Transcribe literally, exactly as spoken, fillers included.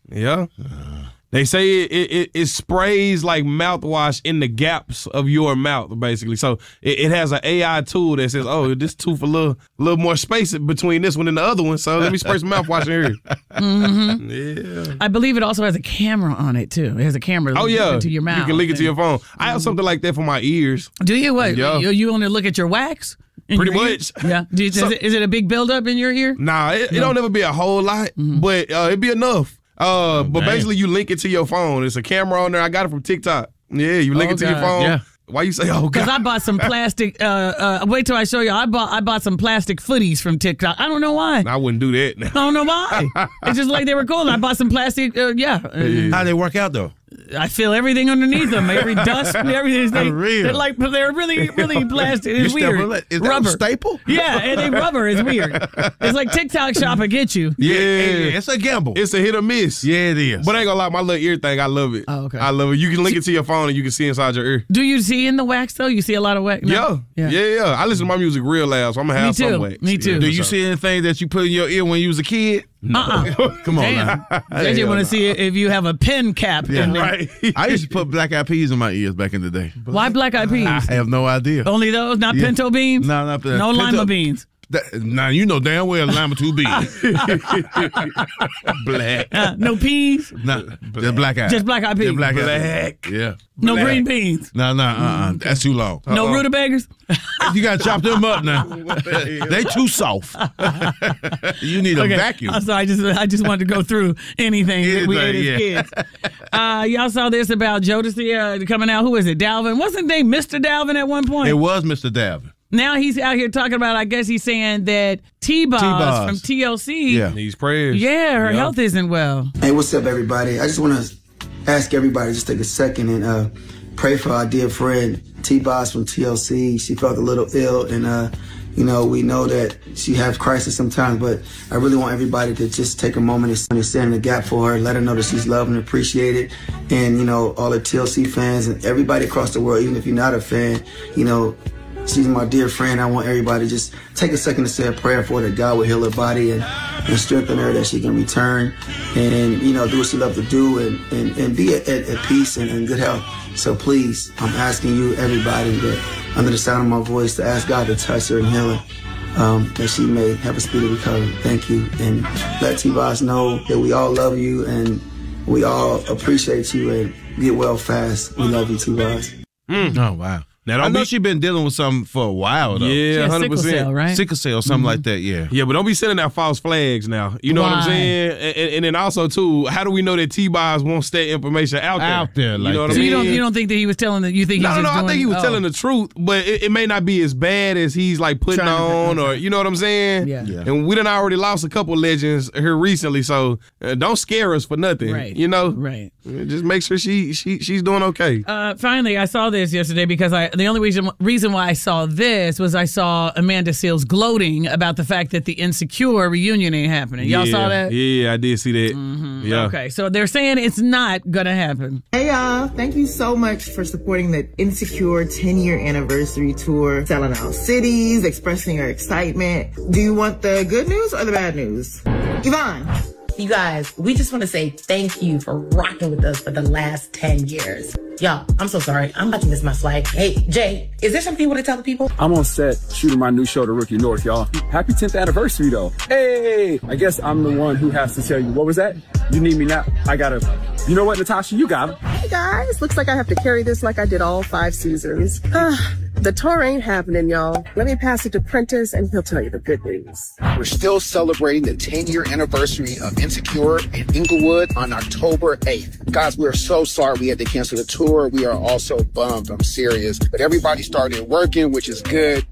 Yeah. They say it, it, it sprays like mouthwash in the gaps of your mouth, basically. So it, it has an A I tool that says, oh, this tooth a little, little more space between this one and the other one, so let me spray some mouthwash in here. Mm-hmm. Yeah. I believe it also has a camera on it, too. It has a camera oh, yeah. into your mouth. You can link it to your phone. Mm-hmm. I have something like that for my ears. Do you? What? Yeah. You, you only look at your wax? Pretty much. Ear? Yeah. Do you, so, is, it, is it a big buildup in your ear? Nah, it, no. it don't ever be a whole lot, mm-hmm. but uh, it'd be enough. Uh, oh, but damn. basically, you link it to your phone. It's a camera on there. I got it from TikTok. Yeah, you link oh, it to God. your phone. Yeah. Why you say, oh, God? Because I bought some plastic, uh, uh, wait till I show you. I bought I bought some plastic footies from TikTok. I don't know why. I wouldn't do that. I don't know why. It's just like they were cool. I bought some plastic, uh, yeah. yeah. How'd they work out, though? I feel everything underneath them. Every dust, everything. They, real. They're like they're really, really plastic. It's You weird. step- Is that rubber a staple? Yeah, and they rubber is weird. It's like TikTok shop will get you. Yeah. yeah, it's a gamble. It's a hit or miss. Yeah, it is. But I ain't gonna lie, my little ear thing, I love it. Oh, okay. I love it. You can link it to your phone and you can see inside your ear. Do you see in the wax though? You see a lot of wax? No? Yeah. yeah, yeah, I listen to my music real loud, so I'm gonna have Me too. some wax. Me too. Yeah, Do for you sure. see anything that you put in your ear when you was a kid? Uh-uh. Come on Damn. now. J J want to see if you have a pen cap Yeah. in there. Right. I used to put black eyed peas in my ears back in the day. Why black eyed peas? I have no idea. Only those? Not Yeah. pinto beans? No, not that. No Pinto- lima beans? That, now, you know damn well lima two beans. Black. Uh, no peas? Nah, just black eyed. Just black eyed peas? Just black eyed. Black. Yeah. No Black. green beans? No, no, uh-uh. That's too long. No Uh-oh. rutabagas? You got to chop them up now. They too soft. You need a Okay. vacuum. I'm sorry, I just I just wanted to go through anything that we ate as Anything, kids. Uh, y'all saw this about Jodeci uh, coming out. Who is it? Dalvin? Wasn't they Mister Dalvin at one point? It was Mister Davin. Now he's out here talking about, I guess he's saying that T-Boz T-Boz. from T L C, Yeah. Needs prayers. yeah, her Yeah. health isn't well. Hey, what's up, everybody? I just want to ask everybody to just take a second and uh, pray for our dear friend T-Boz from T L C. She felt a little ill, and uh, you know, we know that she has crisis sometimes, but I really want everybody to just take a moment and stand in the gap for her, let her know that she's loved and appreciated, and you know, all the T L C fans and everybody across the world, even if you're not a fan, you know, she's my dear friend. I want everybody to just take a second to say a prayer for her, that God will heal her body and, and strengthen her, that she can return and, you know, do what she loves to do and, and, and be at, at, at peace and in good health. So please, I'm asking you, everybody, that under the sound of my voice, to ask God to touch her and heal her, um, that she may have a speedy recovery. Thank you. And let T-Boz know that we all love you and we all appreciate you, and get well fast. We love you, T-Boz. Mm. Oh, wow. Now, I know be, she's been dealing with something for a while, though. Yeah, one hundred percent. Sickle cell, right? Sickle cell, something mm-hmm. like that, yeah. Yeah, but don't be sending out false flags now. You know Why? what I'm saying? And, and then also, too, how do we know that T-Boz wants that information out there? Out there, like you know what that. I So mean? you don't you don't think that he was telling that you think No, he's no, just no. I doing, think he was oh. telling the truth, but it, it may not be as bad as he's like putting Trying to- on, or you know what I'm saying? Yeah. Yeah. And we done already lost a couple legends here recently, so uh, don't scare us for nothing. Right. You know? Right. Just make sure she she she's doing okay. Uh, finally, I saw this yesterday because I the only reason reason why I saw this was I saw Amanda Seales gloating about the fact that the Insecure reunion ain't happening. Y'all yeah, saw that? Yeah, I did see that. Mm-hmm. Yeah. Okay, so they're saying it's not gonna happen. Hey y'all, thank you so much for supporting the Insecure ten year anniversary tour, selling out cities, expressing your excitement. Do you want the good news or the bad news? Yvonne. You guys, we just want to say thank you for rocking with us for the last ten years. Y'all, I'm so sorry. I'm about to miss my flight. Hey, Jay, is there something you want to tell the people? I'm on set shooting my new show, The Rookie North, y'all. Happy tenth anniversary, though. Hey, I guess I'm the one who has to tell you, what was that? You need me now? I gotta, you know what, Natasha, you got it. Hey guys, looks like I have to carry this like I did all five seasons. The tour ain't happening, y'all. Let me pass it to Prentice and he'll tell you the good news. We're still celebrating the ten year anniversary of Insecure in Inglewood on October eighth. Guys, we are so sorry we had to cancel the tour. We are also bummed. I'm serious. But everybody started working, which is good.